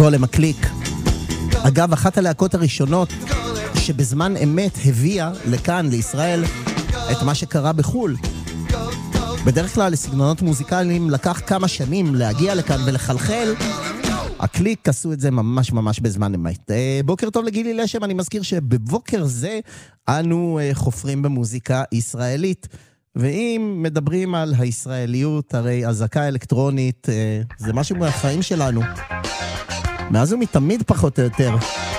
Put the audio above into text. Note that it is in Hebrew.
גולם הקליק. אגב, אחת הלהקות הראשונות שבזמן אמת הביאה לכאן, לישראל, את מה שקרה בחול. בדרך כלל לסגנונות מוזיקליים לקח כמה שנים להגיע לכאן ולחלחל. הקליק עשו את זה ממש ממש בזמן אמת. בוקר טוב לגילי לשם, אני מזכיר שבבוקר זה אנו חופרים במוזיקה ישראלית. ואם מדברים על הישראליות, הרי הזקה אלקטרונית זה משהו מהחיים שלנו. מאז ומתמיד פחות או יותר.